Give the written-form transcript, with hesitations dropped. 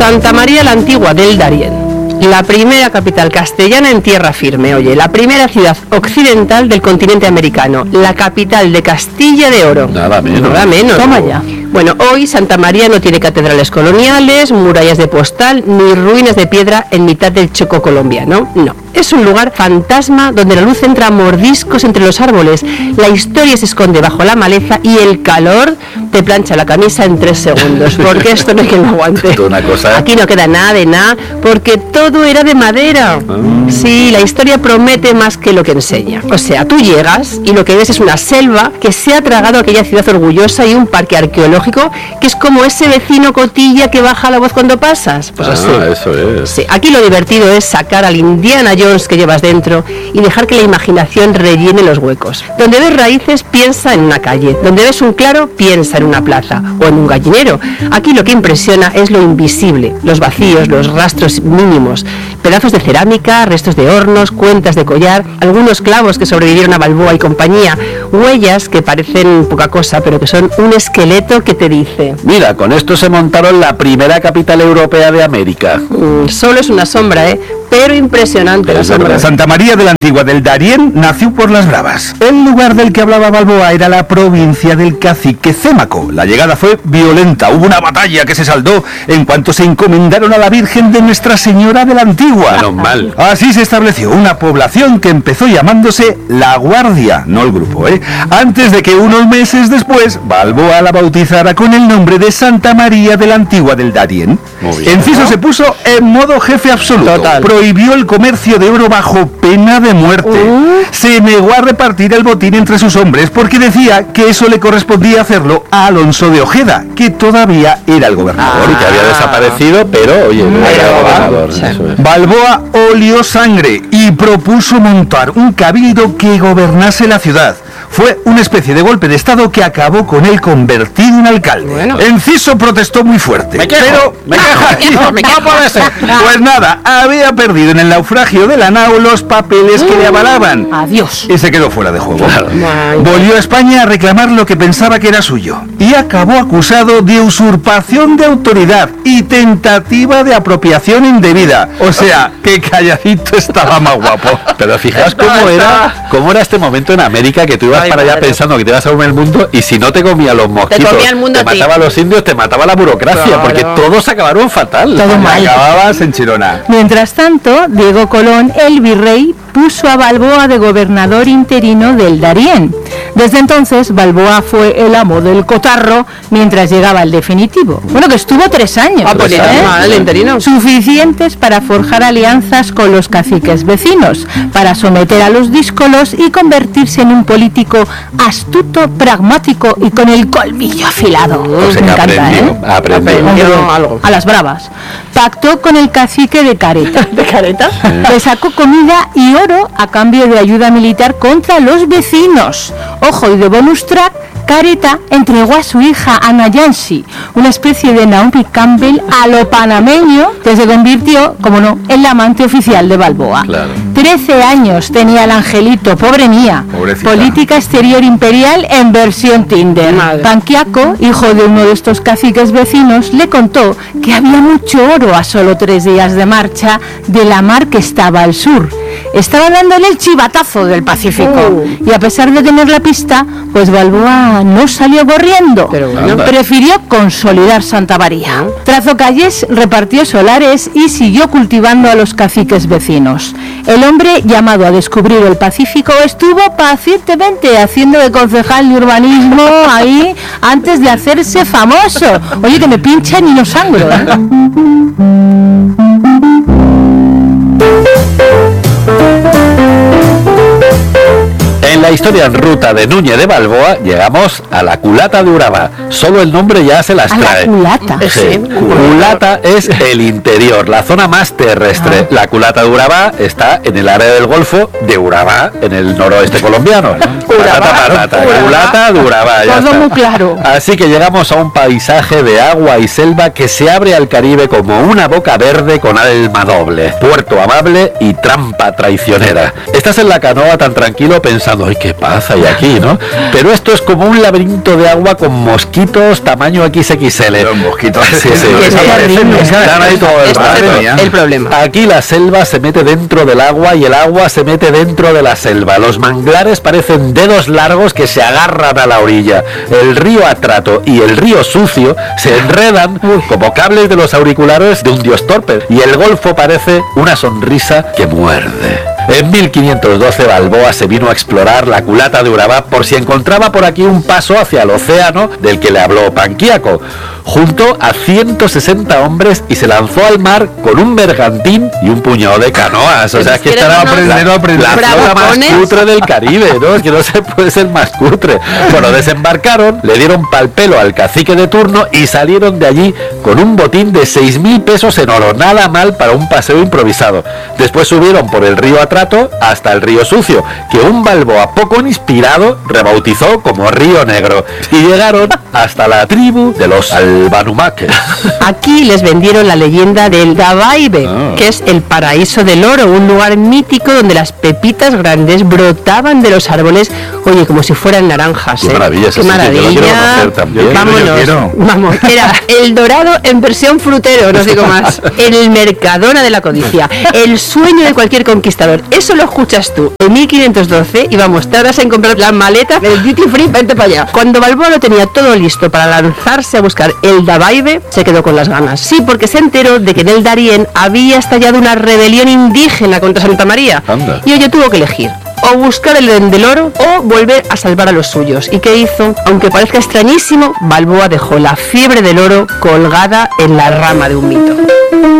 Santa María la Antigua del Darién. La primera capital castellana en tierra firme, oye, la primera ciudad occidental del continente americano, la capital de Castilla de Oro. Nada menos. Nada menos. Toma ya. Bueno, hoy Santa María no tiene catedrales coloniales, murallas de postal, ni ruinas de piedra en mitad del Choco colombiano. No, es un lugar fantasma donde la luz entra a mordiscos entre los árboles, la historia se esconde bajo la maleza y el calor te plancha la camisa en 3 segundos, porque esto no hay quien lo aguante. Una cosa. Aquí no queda nada de nada, porque todo era de madera. Sí, la historia promete más que lo que enseña. O sea, tú llegas y lo que ves es una selva que se ha tragado aquella ciudad orgullosa y un parque arqueológico que es como ese vecino cotilla que baja la voz cuando pasas. Pues así. Eso es. Sí, aquí lo divertido es sacar al Indiana Jones que llevas dentro y dejar que la imaginación rellene los huecos. Donde ves raíces, piensa en una calle. Donde ves un claro, piensa en una plaza o en un gallinero. Aquí lo que impresiona es lo invisible, los vacíos, los rastros mínimos, pedazos de cerámica, restos de hornos, cuentas de collar, algunos clavos que sobrevivieron a Balboa y compañía, huellas que parecen poca cosa, pero que son un esqueleto que te dice: Mira, con esto se montaron la primera capital europea de América. Solo es una sombra, pero impresionante la sombra. Santa María de la Antigua del Darién nació por las Bravas. El lugar del que hablaba Balboa era la provincia del cacique Cémaco. La llegada fue violenta, hubo una batalla que se saldó en cuanto se encomendaron a la Virgen de Nuestra Señora de la Antigua. Menos mal. Así se estableció una población que empezó llamándose La Guardia, no el grupo, antes de que unos meses después Balboa la bautizara con el nombre de Santa María de la Antigua del Darién. Muy bien. Enciso se puso en modo jefe absoluto. Total. Prohibió el comercio de oro bajo pena de muerte. Se negó a repartir el botín entre sus hombres porque decía que eso le correspondía hacerlo a Alonso de Ojeda, que todavía era el gobernador. Y que había desaparecido, pero oye, no era gobernador. Sí. Eso es. Balboa olió sangre y propuso montar un cabildo que gobernase la ciudad. Fue una especie de golpe de estado que acabó con él convertido en alcalde. Bueno. Enciso protestó muy fuerte. Me quejo. No puede ser. Pues nada, había perdido en el naufragio de la nao los papeles que le avalaban. Adiós. Y se quedó fuera de juego. Ay. Volvió a España a reclamar lo que pensaba que era suyo. Y acabó acusado de usurpación de autoridad y tentativa de apropiación indebida. O sea, que calladito estaba más guapo. Pero fijaos cómo era este momento en América, que tú ibas para allá pensando que te ibas a comer el mundo y si no te comía los mosquitos, comía el mundo te a ti. mataba a los indios, te mataba la burocracia, Claro. porque todos acabaron fatal. Todo mal. Acababas en Chirona. Mientras tanto, Diego Colón, el virrey, puso a Balboa de gobernador interino del Darién. Desde entonces, Balboa fue el amo del cotarro mientras llegaba el definitivo. Bueno, que estuvo 3 años. Pues ni tan mal, el interino. Suficientes para forjar alianzas con los caciques vecinos, para someter a los díscolos y convertirse en un político astuto, pragmático y con el colmillo afilado. O sea, Me que encanta, aprendió. Algo. A las bravas. Pactó con el cacique de Careta. ¿De careta? Le sacó comida y oro a cambio de ayuda militar contra los vecinos. Ojo, y de bonus track, Careta entregó a su hija Ana Yancy, una especie de Naomi Campbell a lo panameño, que se convirtió, como no, en la amante oficial de Balboa. Claro. 13 años tenía el angelito, pobre mía. Pobrecita. Política exterior imperial en versión Tinder. Madre. Panquiaco, hijo de uno de estos caciques vecinos, le contó que había mucho oro a solo 3 días de marcha de la mar que estaba al sur. Estaba dándole el chivatazo del Pacífico. Y a pesar de tener la pista, pues Balboa no salió corriendo. Pero bueno. Prefirió consolidar Santa María. Trazó calles, repartió solares y siguió cultivando a los caciques vecinos. El hombre llamado a descubrir el Pacífico estuvo pacientemente haciendo de concejal de urbanismo ahí antes de hacerse famoso. Oye, que me pinchan y no sangro, ¿eh? En la historia en ruta de Núñez de Balboa llegamos a la culata de Urabá. Solo el nombre ya se las A la trae. culata. Sí. Culata es el interior, la zona más terrestre. La culata de Urabá está en el área del Golfo de Urabá, en el noroeste colombiano. Patata, culata de Urabá, ya Todo está. muy claro. Así que llegamos a un paisaje de agua y selva que se abre al Caribe como una boca verde con alma doble. Puerto amable y trampa traicionera. Estás en la canoa tan tranquilo pensando, ay, qué paz hay aquí, ¿no? Pero esto es como un laberinto de agua con mosquitos tamaño XXL. Los mosquitos. Sí, sí. Están ahí todo el rato. El problema. Aquí la selva se mete dentro del agua y el agua se mete dentro de la selva. Los manglares parecen dedos largos que se agarran a la orilla. El río Atrato y el río Sucio se enredan como cables de los auriculares de un dios torpe. Y el golfo parece una sonrisa que muerde. En 1512 Balboa se vino a explorar la culata de Urabá por si encontraba por aquí un paso hacia el océano del que le habló Panquiaco. Juntó a 160 hombres y se lanzó al mar con un bergantín y un puñado de canoas. O sea, es que estará aprendiendo la flota más cutre del Caribe, ¿no? Es que no se puede ser más cutre. Bueno, desembarcaron, le dieron pal pelo al cacique de turno y salieron de allí con un botín de 6.000 pesos en oro. Nada mal para un paseo improvisado. Después subieron por el río Atrato hasta el río Sucio, que un Balboa poco inspirado rebautizó como Río Negro. Y llegaron hasta la tribu de los Albanumaques. Aquí les vendieron la leyenda del Dabaibe, que es el paraíso del oro, un lugar mítico donde las pepitas grandes brotaban de los árboles, oye, como si fueran naranjas. Qué maravilla, qué maravilla. Vámonos, vamos, era el Dorado en versión frutero, no os digo más. El Mercadona de la codicia, el sueño de cualquier conquistador. Eso lo escuchas tú en 1512 y vamos, tardas en comprar la maleta del duty free, vente para allá. Cuando Balboa lo tenía todo listo para lanzarse a buscar el Dabaibe, se quedó con las ganas. Sí, porque se enteró de que en el Darién había estallado una rebelión indígena contra Santa María. Anda. Y oye, tuvo que elegir o buscar el del oro o volver a salvar a los suyos. ¿Y qué hizo? Aunque parezca extrañísimo, Balboa dejó la fiebre del oro colgada en la rama de un mito.